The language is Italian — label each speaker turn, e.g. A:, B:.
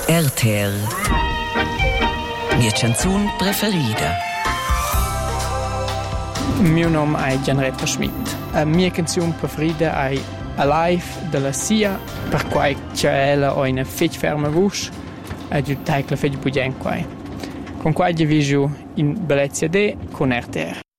A: RTR. Mia canzone preferita.
B: Il mio nome è Gianretto Schmidt. La mia canzone preferita è Alive della Sia, per cui c'è una fece ferma voce e giù la fece bugen qua. Con cui vi giù in Bellezia D con RTR.